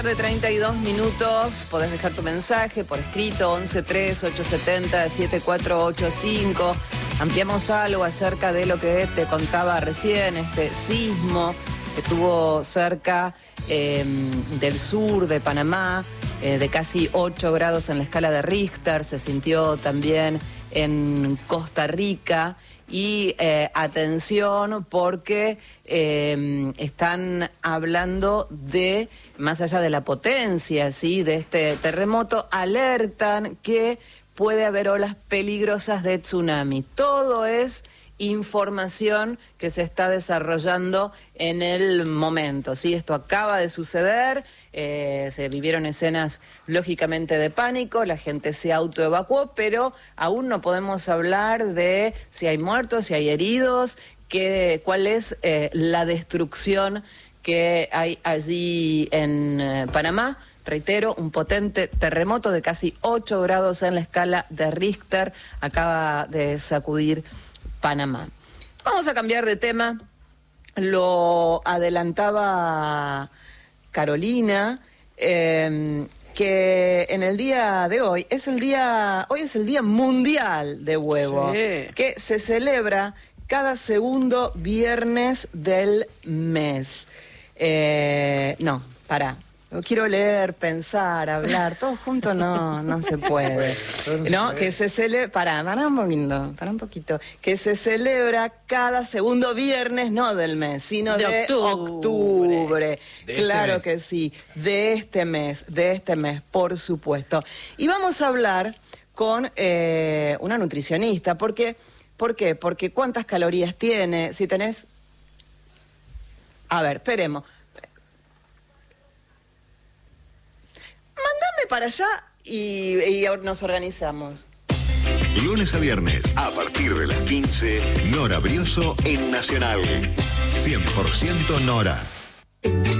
De 32 minutos, podés dejar tu mensaje por escrito 113870-7485. Ampliamos algo acerca de lo que te contaba recién, este sismo que tuvo cerca del sur de Panamá, de casi 8 grados en la escala de Richter. Se sintió también en Costa Rica. Y atención porque están hablando de, más allá de la potencia, ¿sí?, de este terremoto, alertan que puede haber olas peligrosas de tsunami. Todo es información que se está desarrollando en el momento, ¿sí? Esto acaba de suceder, se vivieron escenas lógicamente de pánico, la gente se autoevacuó, pero aún no podemos hablar de si hay muertos, si hay heridos, cuál es la destrucción que hay allí en Panamá. Reitero, un potente terremoto de casi 8 grados en la escala de Richter acaba de sacudir Panamá. Vamos a cambiar de tema. Lo adelantaba Carolina, que en el día de hoy es el día mundial de huevo, sí, que se celebra cada segundo viernes del mes. No, pará. Quiero leer, pensar, hablar, todo junto no se puede. ¿No? Que se celebra, pará un poquito. Que se celebra cada segundo viernes, no del mes, sino de octubre. Claro que sí, de este mes, por supuesto. Y vamos a hablar con una nutricionista, ¿por qué? Porque ¿cuántas calorías tiene? Si tenés... A ver, esperemos. Mándame para allá y nos organizamos. Lunes a viernes, a partir de las 15, Nora Brioso en Nacional. 100% Nora.